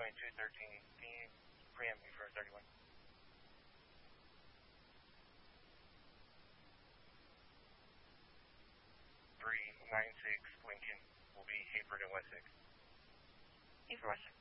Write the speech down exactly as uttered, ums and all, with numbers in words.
runway two thirteen, can you preempt me for thirty-one? three nine six Lincoln will be Hayford and Wessex. Hayford Wessex.